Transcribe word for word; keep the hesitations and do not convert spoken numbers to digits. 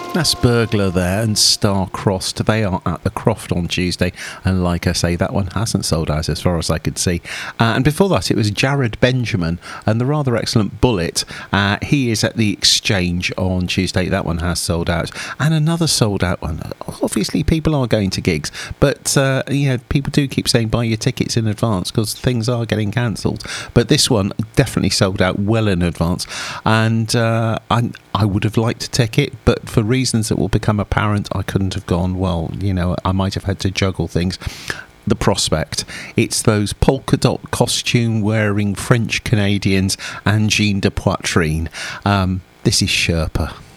That's Burglar there and Star-Crossed. They are at the Croft on Tuesday, and like I say, that one hasn't sold out as far as I could see. Uh, and before that, it was Jared Benjamin and the rather excellent Bullet. Uh, he is at the Exchange on Tuesday. That one has sold out. And another sold out one. Obviously, people are going to gigs, but uh, you know, people do keep saying buy your tickets in advance because things are getting cancelled. But this one definitely sold out well in advance, and uh, I, I would have liked a ticket, but for reasons reasons that will become apparent, I couldn't have gone. Well, you know, I might have had to juggle things. The Prospect. It's those polka dot costume wearing French Canadians and Jean de Poitrine. Um, this is Sherpa.